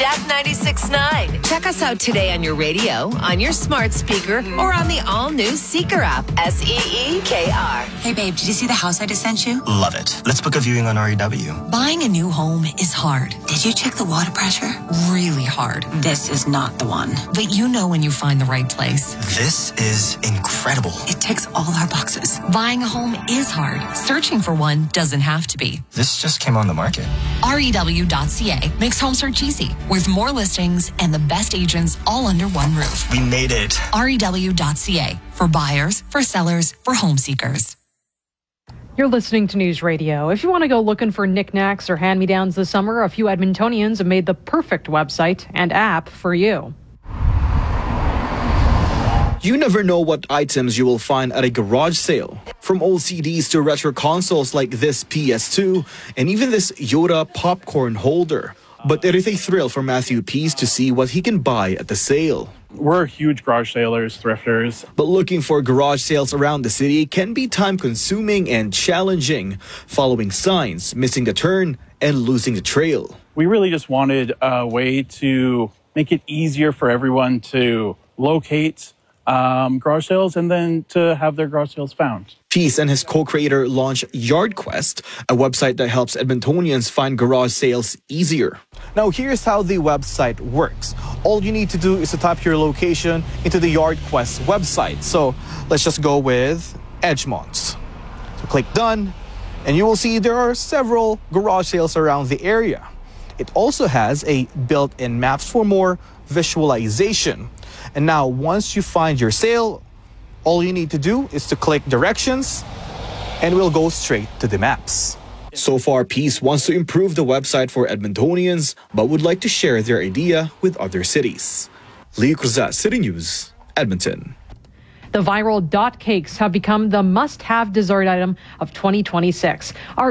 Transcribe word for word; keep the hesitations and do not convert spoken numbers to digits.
Jack ninety-six point nine. Check us out today on your radio, on your smart speaker, or on the all-new Seeker app. S E E K R. Hey, babe, did you see the house I just sent you? Love it. Let's book a viewing on R E W. Buying a new home is hard. Did you check the water pressure? Really hard. This is not the one. But you know when you find the right place. This is incredible. It ticks all our boxes. Buying a home is hard. Searching for one doesn't have to be. This just came on the market. R E W dot C A makes home search easy, with more listings and the best agents all under one roof. We made it. R E W dot C A, for buyers, for sellers, for home seekers. You're listening to News Radio. If you want to go looking for knickknacks or hand-me-downs this summer, a few Edmontonians have made the perfect website and app for you. You never know what items you will find at a garage sale. From old C Ds to retro consoles like this P S two and even this Yoda popcorn holder. But it is a thrill for Matthew Pease to see what he can buy at the sale. We're huge garage sailors, thrifters. But looking for garage sales around the city can be time-consuming and challenging, following signs, missing the turn, and losing the trail. We really just wanted a way to make it easier for everyone to locate um, garage sales and then to have their garage sales found. Pease and his co-creator launched YardQuest, a website that helps Edmontonians find garage sales easier. Now, here's how the website works. All you need to do is to type your location into the YardQuest website. So let's just go with Edgemont. So click done, and you will see there are several garage sales around the area. It also has a built-in maps for more visualization. And now, once you find your sale, all you need to do is to click directions, and we'll go straight to the maps. So far, Pease wants to improve the website for Edmontonians, but would like to share their idea with other cities. Leo Cruzat, City News, Edmonton. The viral dot cakes have become the must-have dessert item of twenty twenty-six. Our